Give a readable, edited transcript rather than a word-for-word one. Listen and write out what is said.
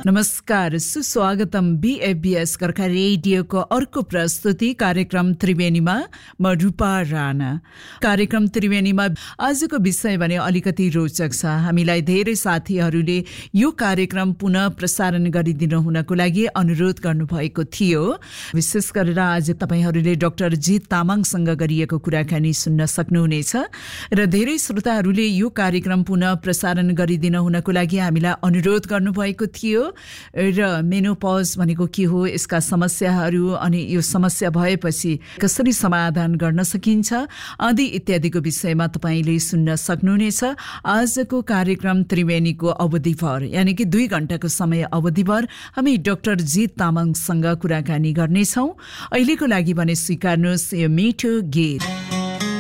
नमस्कार, सुस्वागतम बीएफबीएस गोर्खा रेडियोको अर्को प्रस्तुति कार्यक्रम त्रिवेणीमा म रूपा राणा। कार्यक्रम त्रिवेणीमा आजको विषय भने अलिकति रोचक छ। हामीलाई धेरै साथीहरूले यो कार्यक्रम पुनः प्रसारण गरिदिनु हुनको लागि अनुरोध गर्नुभएको थियो। विशेष गरेर आज तपाईहरूले डाक्टर जित तामाङसँग गरिएको कुराकानी सुन्न सक्नुहुनेछ र धेरै श्रोताहरूले यो कार्यक्रम पुनः प्रसारण गरिदिनु हुनको लागि हामीलाई अनुरोध गर्नुभएको थियो र मेनोपज भनेको के हो, यसका समस्याहरू अनि यो समस्या भएपछि कसरी समाधान गर्न सकिन्छ आदि इत्यादिको विषयमा तपाईले सुन्न सक्नुहुनेछ। आजको कार्यक्रम त्रिवेणीको अवधिभर यानी कि 2 घण्टाको समय अवधिभर हामी डाक्टर जित तामाङसँग कुराकानी गर्नेछौँ। अहिलेको लागि भने स्वीकार्नुहोस् यो मिठो गीत।